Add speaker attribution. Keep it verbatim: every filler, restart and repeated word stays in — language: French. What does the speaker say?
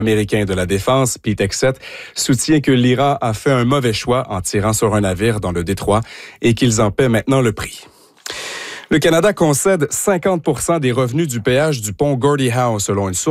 Speaker 1: américain de la Défense, Pete Hegseth, soutient que l'Iran a fait un mauvais choix en tirant sur un navire dans le détroit et qu'ils en paient maintenant le prix. Le Canada concède cinquante pour cent des revenus du péage du pont Gordie Howe, selon une source